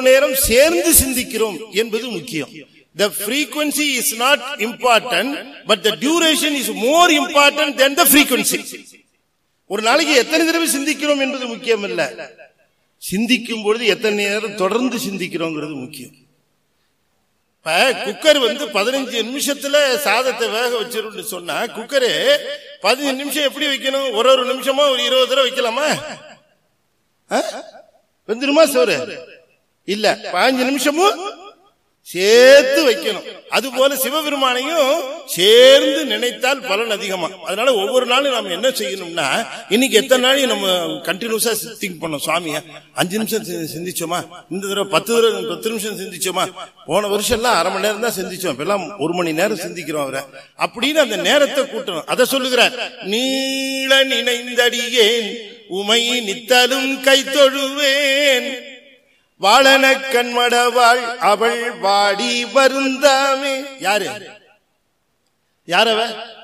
நேரம் சேர்ந்து சிந்திக்கிறோம் என்பது முக்கியம். The frequency is not important, but the duration is more important than the frequency. ஒரு நாளைக்கு எத்தனை தடவை சிந்திக்கிறோம் என்பது முக்கியம் இல்ல, சிந்திக்கும் பொழுது எத்தனை நேரம் தொடர்ந்து சிந்திக்கிறோங்கிறது முக்கியம். இப்ப குக்கர் 15 நிமிஷத்துல சாதத்தை வேக வச்சிருன்னு சொன்னா, குக்கரு 15 நிமிஷம் எப்படி வைக்கணும்? ஒரு நிமிஷமா ஒரு 20 தடவை வைக்கலாமா? வெந்துருமா சோறு? இல்ல, 15 நிமிஷமும் சேர்த்து வைக்கணும். அதுபோல சிவபெருமானையும் சேர்ந்து நினைத்தால் பலன் அதிகமா. அதனால ஒவ்வொரு நாளும் நம்ம என்ன செய்யணும்னா, இன்னைக்கு எத்தனை நாளைக்கு நம்ம கண்டினியூஸா திங்க் பண்ணோம். சுவாமியா 5 நிமிஷம் சிந்திச்சோமா, இந்த தடவை 10 நிமிஷம் சிந்திச்சோமா, போன வருஷம் எல்லாம் அரை மணி நேரம் தான் சிந்திச்சோம், இப்பெல்லாம் 1 மணி நேரம் சிந்திக்கிறோம் அவரை அப்படின்னு அந்த நேரத்தை கூட்டணும். அதை சொல்லுகிறார், நீள நினைந்தடியேன் உமை நித்தலும் கை தொழுவேன், வாழன கண்மடவாள் அவள் வாடி வருந்தாமே. யாரு யாரவ?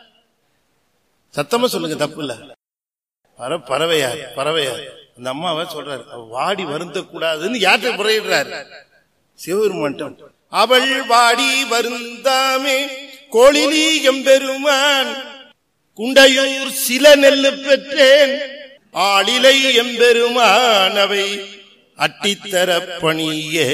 சத்தமா சொல்லுங்க, தப்பு இல்ல. பறவையார், பறவையார் அந்த அம்மாவை சொல்றாரு, வாடி வருந்த கூடாதுன்னு யார்கிட்ட முறையிடுறாரு? சிவபெருமான். அவள் வாடி வருந்தாமே கோழிலி எம்பெருமான், குண்டையூர் சில நெல்லு பெற்றேன், ஆளிலை எம்பெருமான் அவை அட்டித்தர பணியே.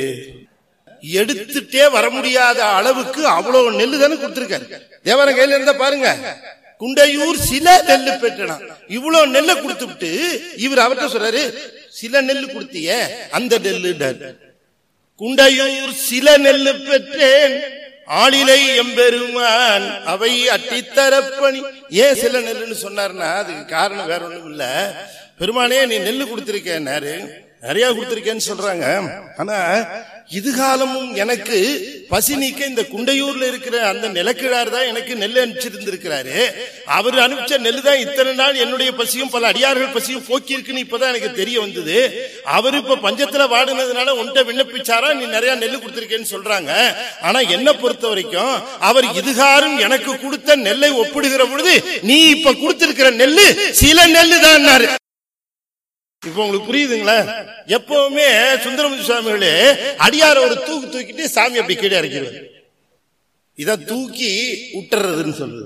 எடுத்துட்டே வர முடியாத அளவுக்கு அவ்வளவு நெல்லு தானே கொடுத்திருக்காரு. தேவர கையில இருந்தா பாருங்க, குண்டையூர் சில நெல்லு பெற்றனா, இவ்வளவு நெல்லை கொடுத்துட்டு இவர் அவர்கிட்ட சொல்றாரு, சில நெல்லு கொடுத்திய அந்த நெல்லு. குண்டையூர் சில நெல்லு பெற்றேன், ஆளிலை எம்பெருமான் அவை அட்டித்தரப்பணி. ஏன் சில நெல்லுன்னு சொன்னார்னா, அதுக்கு காரணம் வேற ஒண்ணும் இல்ல. பெருமானே நீ நெல்லு கொடுத்திருக்கேன்னாரு, நிறைய கொடுத்திருக்கேன்னு சொல்றாங்க. ஆனா இதுகாலமும் எனக்கு பசி நீக்க இந்த குண்டையூர்ல இருக்கிற அந்த நிலக்கிழார் தான் எனக்கு நெல் அனுப்பிச்சிருந்திருக்கிறாரு. அவர் அனுப்பிச்ச நெல்லு தான் இத்தனை நாள் என்னுடைய பசியும் பல அடியார்கள் பசியும் போக்கி இருக்குன்னு இப்பதான் எனக்கு தெரிய வந்தது. அவர் இப்ப பஞ்சத்துல வாடினதுனால உன்கிட்ட விண்ணப்பிச்சாரா, நீ நிறைய நெல்லு கொடுத்திருக்கேன்னு சொல்றாங்க. ஆனா என்ன பொறுத்த வரைக்கும் அவர் இதுகாரும் எனக்கு கொடுத்த நெல்லை ஒப்பிடுகிற பொழுது நீ இப்ப கொடுத்திருக்கிற நெல்லு சில நெல்லு தான். இப்ப உங்களுக்கு புரியுதுங்களா? எப்பவுமே சுந்தரமூர்த்தி சுவாமிகளே அடியார ஒரு தூக்கிட்டு சாமி அப்படி கீழே இறக்கிறது, இத தூக்கி விட்டுறதுன்னு சொல்றது.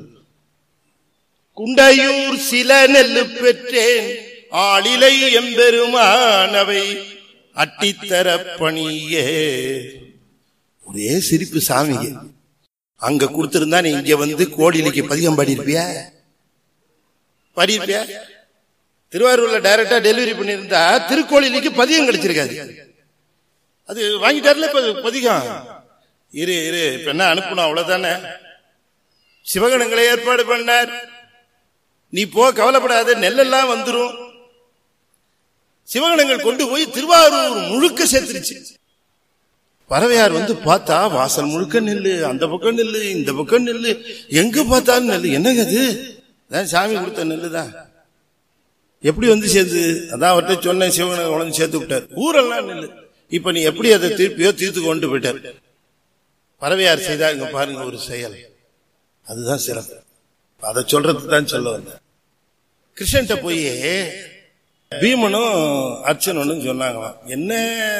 குண்டையூர் சில நெல்லு பெற்றேன், ஆளிலை எம்பெருமான் அவை அட்டித்தர பணியே. ஒரே சிரிப்பு சாமிக்கு. அங்க கொடுத்திருந்தா நீ இங்க வந்து கோடிலைக்கு பதிகம் பாடியிருப்பியா? பாடியிருப்பியா? திருவாரூர்ல டைரக்டா டெலிவரி பண்ணிருந்தா திருக்கோயிலுக்கு பதிகம் கிடைச்சிருக்காது. அது வாங்கிட்டாருல பதிகம். இரு இப்ப என்ன அனுப்பணும், அவ்வளவுதானே. சிவகணங்களை ஏற்பாடு பண்ணார், நீ போ கவலைப்படாத, நெல்லெல்லாம் வந்துரும். சிவகணங்கள் கொண்டு போய் திருவாரூர் முழுக்க சேர்த்துருச்சு. பறவையார் வந்து பார்த்தா வாசல் முழுக்க நெல்லு, அந்த பக்கம் நெல்லு, இந்த பக்கம் நெல்லு, எங்க பார்த்தாலும் நெல்லு. என்னங்க அது? சாமி கொடுத்த நெல்லு தான். எப்படி வந்து சேர்ந்து? அதான் அவர்கிட்ட சொன்ன, சிவகணங்க உடனே சேர்த்து விட்டார். ஊரெல்லாம் நெல்லு. இப்ப நீ எப்படி அதை திருப்பியோ தீர்த்து கொண்டு போயிட்டார். பறவையார் செய்தா இங்க பாருங்க ஒரு செயல், அதுதான் சிறப்பு. அதை சொல்றதுக்கு தான் சொல்ல வந்தேன். கிருஷ்ணன்ட்ட போய் பீமனும் அர்ச்சனும் சொன்னாங்களாம், என்ன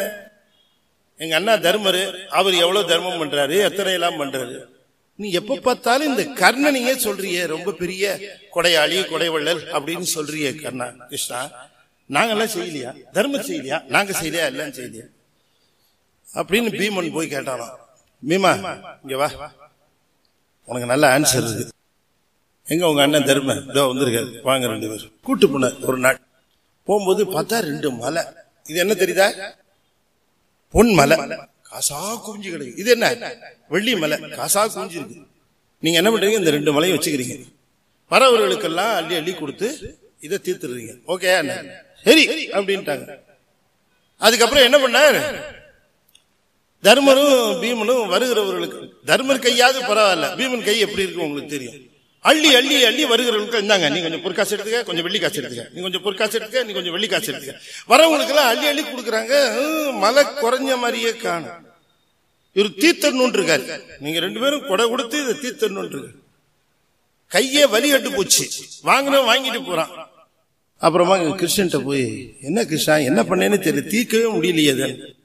எங்க அண்ணா தர்மரு, அவர் எவ்வளவு தர்மம் பண்றாரு, எத்தனை எல்லாம் பண்றாரு, நீ எப்ப பார்த்தாலும் இந்த கர்ணனையே சொல்றிய, ரொம்ப பெரிய கொடையாளி கொடைவள்ளல் அப்படின்னு சொல்றிய கர்ணா. கிருஷ்ணா நாங்கெல்லாம் செய்யலையா? தர்மம் செய்யலையா? நாங்க செய்யலையா? எல்லாம் செய்யலையா அப்படின்னு பீமன் போய் கேட்டாலும், பீமா இங்க வா, உனக்கு நல்ல ஆன்சர் இருக்கு. எங்க உங்க அண்ணன் தர்ம இதோ வந்திருக்காரு, வாங்க 2 பேரும். கூட்டு போன ஒரு நாள் போகும்போது பார்த்தா 2 மலை. இது என்ன தெரியுதா? பொன் மலை, காசா குஞ்சு கிடைக்கும். இது என்ன? வெள்ளி மலை, காசா குஞ்சு இருக்கு. நீங்க என்ன பண்றீங்க? இந்த 2 மலையை வச்சுக்கிறீங்க, வரவர்களுக்கெல்லாம் அள்ளி அள்ளி கொடுத்து இதை தீர்த்துறீங்க. ஓகே சரி அப்படின்ட்டாங்க. அதுக்கப்புறம் என்ன பண்ணார்? தர்மரும் பீமனும் வருகிறவர்களுக்கு, தர்மர் கையாவது பரவாயில்ல, பீமன் கை எப்படி இருக்கு உங்களுக்கு தெரியும். அள்ளி அள்ளி அள்ளி வருகிறவர்களுக்கு, இந்தாங்க நீ கொஞ்சம் பொற்காசு எடுத்துக்க, கொஞ்சம் வெள்ளி காசு எடுத்துக்க, நீ கொஞ்சம் பொற்காசு எடுத்துக்க, நீ கொஞ்சம் வெள்ளி காசு எடுத்துக்க. வரவங்களுக்கு எல்லாம் அள்ளி அள்ளி கொடுக்குறாங்க. மலை குறைஞ்ச மாதிரியே காணும். இவர் தீர்த்தன்னு இருக்காரு. நீங்க 2 பேரும் கொடை கொடுத்து இதை தீர்த்தன்னு இருக்கு. கையே வலி கட்டு போச்சு, வாங்கினோம் வாங்கிட்டு போறான். அப்புறமா கிருஷ்ணன்ட்ட போய், என்ன கிருஷ்ணா என்ன பண்ணேன்னு தெரியல, தீர்க்கவே முடியலையே.